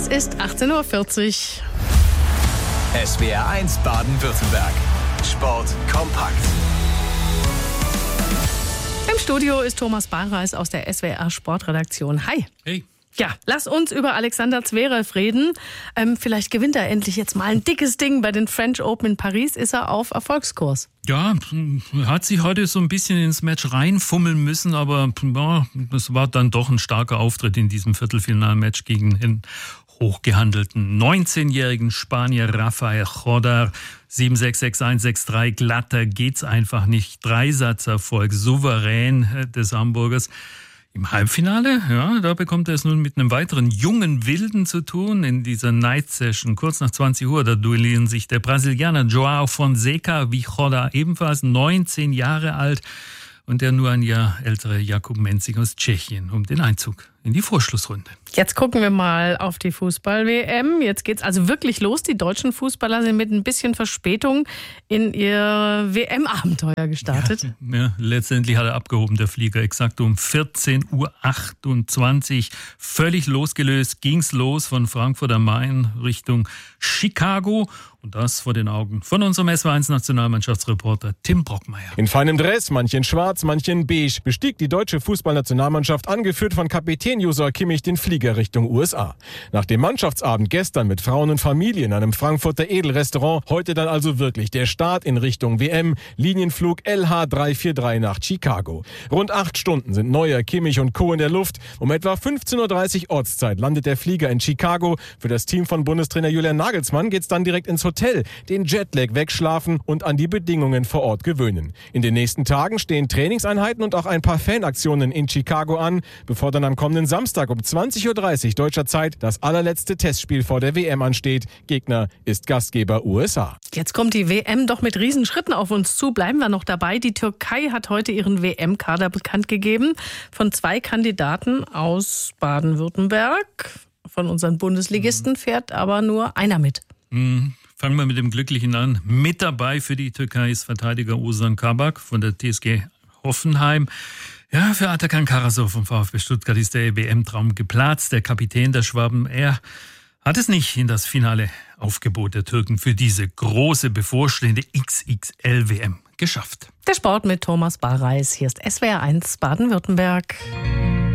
Es ist 18:40 Uhr. SWR 1 Baden-Württemberg. Sport kompakt. Im Studio ist Thomas Barreis aus der SWR Sportredaktion. Hi. Hey. Ja, lass uns über Alexander Zverev reden. Vielleicht gewinnt er endlich jetzt mal ein dickes Ding bei den French Open in Paris. Ist er auf Erfolgskurs? Ja, hat sich heute so ein bisschen ins Match reinfummeln müssen, aber ja, das war dann doch ein starker Auftritt in diesem Viertelfinalmatch gegen den hochgehandelten 19-jährigen Spanier Rafael Jodar. 7-6, 6-1, 6-3, glatter geht's einfach nicht. Dreisatzerfolg, souverän des Hamburgers. Im Halbfinale, ja, da bekommt er es nun mit einem weiteren jungen Wilden zu tun. In dieser Night Session, kurz nach 20 Uhr, da duellieren sich der Brasilianer João Fonseca, wie Jodar ebenfalls 19 Jahre alt, und der nur ein Jahr ältere Jakub Mensing aus Tschechien um den Einzug in die Vorschlussrunde. Jetzt gucken wir mal auf die Fußball-WM. Jetzt geht's also wirklich los. Die deutschen Fußballer sind mit ein bisschen Verspätung in ihr WM-Abenteuer gestartet. Ja, letztendlich hat er abgehoben, der Flieger. Exakt um 14:28 Uhr. Völlig losgelöst ging's los von Frankfurt am Main Richtung Chicago. Und das vor den Augen von unserem SWR1-Nationalmannschaftsreporter Tim Brockmeier. In feinem Dress, manchen schwarz, manchen beige, bestieg die deutsche Fußballnationalmannschaft, angeführt von Kapitän Josua Kimmich, den Flieger Richtung USA. Nach dem Mannschaftsabend gestern mit Frauen und Familie in einem Frankfurter Edelrestaurant, heute dann also wirklich der Start in Richtung WM, Linienflug LH343 nach Chicago. Rund 8 Stunden sind Neuer, Kimmich und Co. in der Luft. Um etwa 15:30 Uhr Ortszeit landet der Flieger in Chicago. Für das Team von Bundestrainer Julian Nagelsmann geht's dann direkt ins Hotel, den Jetlag wegschlafen und an die Bedingungen vor Ort gewöhnen. In den nächsten Tagen stehen Trainingseinheiten und auch ein paar Fanaktionen in Chicago an, bevor dann am kommenden Samstag um 20:30 Uhr deutscher Zeit das allerletzte Testspiel vor der WM ansteht. Gegner ist Gastgeber USA. Jetzt kommt die WM doch mit Riesenschritten auf uns zu. Bleiben wir noch dabei. Die Türkei hat heute ihren WM-Kader bekannt gegeben. Von 2 Kandidaten aus Baden-Württemberg. Von unseren Bundesligisten fährt aber nur einer mit. Fangen wir mit dem Glücklichen an. Mit dabei für die Türkei ist Verteidiger Ozan Kabak von der TSG Hoffenheim. Ja, für Atakan Karasov vom VfB Stuttgart ist der WM-Traum geplatzt. Der Kapitän der Schwaben, er hat es nicht in das finale Aufgebot der Türken für diese große bevorstehende XXL-WM geschafft. Der Sport mit Thomas Barreis. Hier ist SWR1 Baden-Württemberg.